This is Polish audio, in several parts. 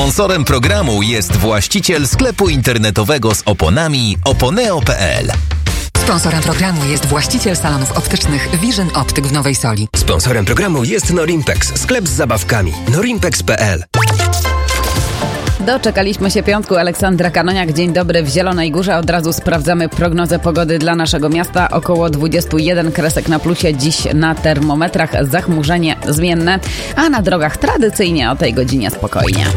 Sponsorem programu jest właściciel sklepu internetowego z oponami oponeo.pl. Sponsorem programu jest właściciel salonów optycznych Vision Optyk w Nowej Soli. Sponsorem programu jest Norimpex, sklep z zabawkami. Norimpex.pl. Doczekaliśmy się piątku. Aleksandra Kanoniak, dzień dobry w Zielonej Górze. Od razu sprawdzamy prognozę pogody dla naszego miasta. Około 21 kresek na plusie dziś na termometrach, zachmurzenie zmienne, a na drogach tradycyjnie o tej godzinie spokojnie.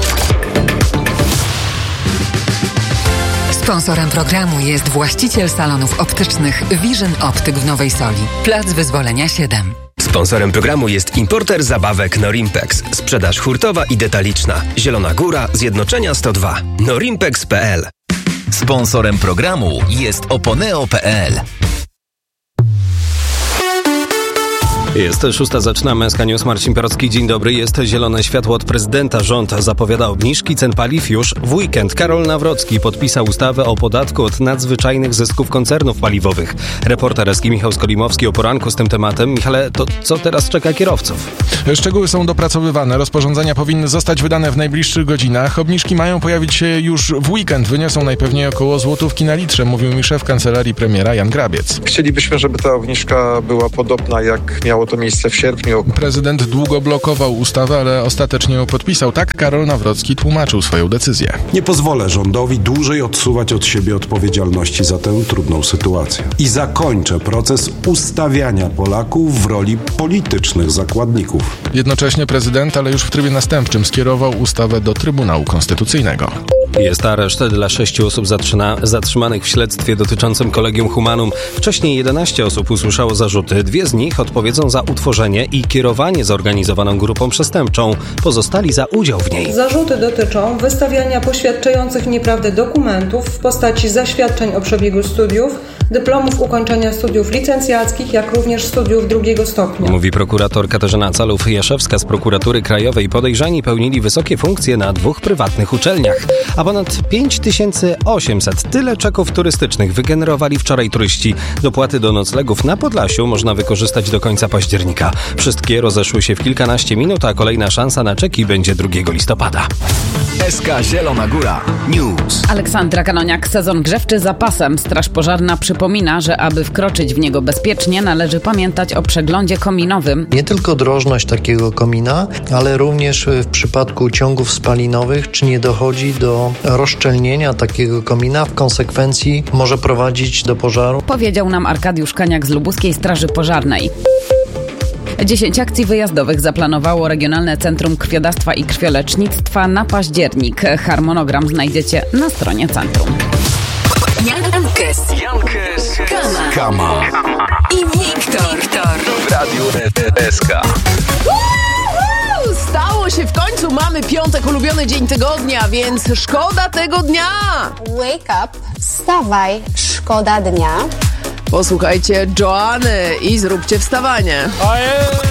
Sponsorem programu jest właściciel salonów optycznych Vision Optyk w Nowej Soli. Plac Wyzwolenia 7. Sponsorem programu jest importer zabawek Norimpex. Sprzedaż hurtowa i detaliczna. Zielona Góra, Zjednoczenia 102. Norimpex.pl. Sponsorem programu jest oponeo.pl. Jest 6, zaczynamy SK News. Marcin Pierocki, dzień dobry. Jest zielone światło od prezydenta. Rząd zapowiada obniżki cen paliw już w weekend. Karol Nawrocki podpisał ustawę o podatku od nadzwyczajnych zysków koncernów paliwowych. Reporter SK Michał Skolimowski o poranku z tym tematem. Michale, to co teraz czeka kierowców? Szczegóły są dopracowywane. Rozporządzenia powinny zostać wydane w najbliższych godzinach. Obniżki mają pojawić się już w weekend. Wyniosą najpewniej około złotówki na litrze, mówił mi szef kancelarii premiera Jan Grabiec. Chcielibyśmy, żeby ta obniżka była podobna, jak miało to miejsce w sierpniu. Prezydent długo blokował ustawę, ale ostatecznie ją podpisał. Tak Karol Nawrocki tłumaczył swoją decyzję. Nie pozwolę rządowi dłużej odsuwać od siebie odpowiedzialności za tę trudną sytuację. I zakończę proces ustawiania Polaków w roli politycznych zakładników. Jednocześnie prezydent, ale już w trybie następczym, skierował ustawę do Trybunału Konstytucyjnego. Jest areszt dla 6 osób zatrzymanych w śledztwie dotyczącym Collegium Humanum. Wcześniej 11 osób usłyszało zarzuty. 2 z nich odpowiedzą za utworzenie i kierowanie zorganizowaną grupą przestępczą. Pozostali za udział w niej. Zarzuty dotyczą wystawiania poświadczających nieprawdę dokumentów w postaci zaświadczeń o przebiegu studiów, dyplomów ukończenia studiów licencjackich, jak również studiów 2. stopnia. Mówi prokurator Katarzyna Calów-Jaszewska z Prokuratury Krajowej. Podejrzani pełnili wysokie funkcje na 2 prywatnych uczelniach. A ponad 5800 tyle czeków turystycznych wygenerowali wczoraj turyści. Dopłaty do noclegów na Podlasiu można wykorzystać do końca października. Wszystkie rozeszły się w kilkanaście minut, a kolejna szansa na czeki będzie 2 listopada. SK Zielona Góra News. Aleksandra Kanoniak, sezon grzewczy za pasem. Straż Pożarna przypomina, że aby wkroczyć w niego bezpiecznie, należy pamiętać o przeglądzie kominowym. Nie tylko drożność takiego komina, ale również w przypadku ciągów spalinowych, czy nie dochodzi do rozszczelnienia takiego komina, w konsekwencji może prowadzić do pożaru. Powiedział nam Arkadiusz Kaniak z Lubuskiej Straży Pożarnej. 10 akcji wyjazdowych zaplanowało Regionalne Centrum Krwiodawstwa i Krwiolecznictwa na październik. Harmonogram znajdziecie na stronie centrum. Jankes, Kama i Wiktor W Radiu SK. Stało się w końcu, mamy piątek, ulubiony dzień tygodnia, więc szkoda tego dnia. Wake up, wstawaj, szkoda dnia. Posłuchajcie Joanny i zróbcie wstawanie.